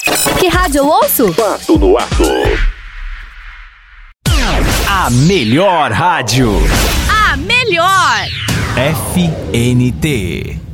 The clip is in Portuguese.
Que rádio eu ouço? Fato no Ato. A melhor rádio. A melhor! FNT.